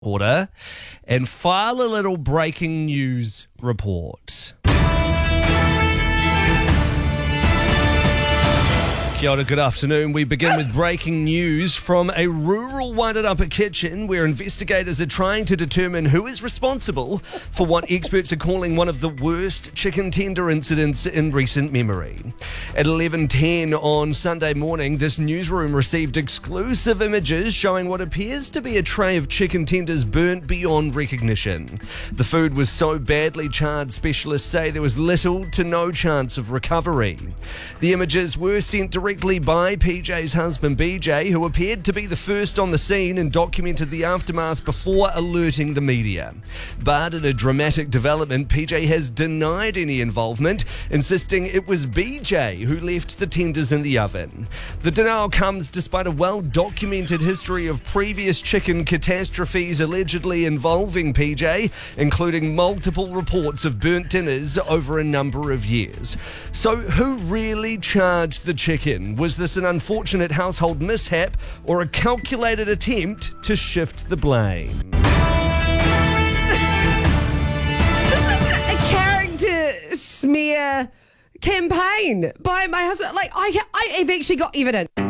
order and file a little breaking news report. Kia ora, good afternoon. We begin with breaking news from a rural Wairarapa kitchen where investigators are trying to determine who is responsible for what experts are calling one of the worst chicken tender incidents in recent memory. At 11:10 on Sunday morning, this newsroom received exclusive images showing what appears to be a tray of chicken tenders burnt beyond recognition. The food was so badly charred, specialists say there was little to no chance of recovery. The images were sent directly by PJ's husband BJ, who appeared to be the first on the scene and documented the aftermath before alerting the media. But in a dramatic development, PJ has denied any involvement, insisting it was BJ who left the tenders in the oven. The denial comes despite a well-documented history of previous chicken catastrophes allegedly involving PJ, including multiple reports of burnt dinners over a number of years. So who really charged the chicken? Was this an unfortunate household mishap or a calculated attempt to shift the blame? This is a character smear campaign by my husband. Like, I've actually got evidence.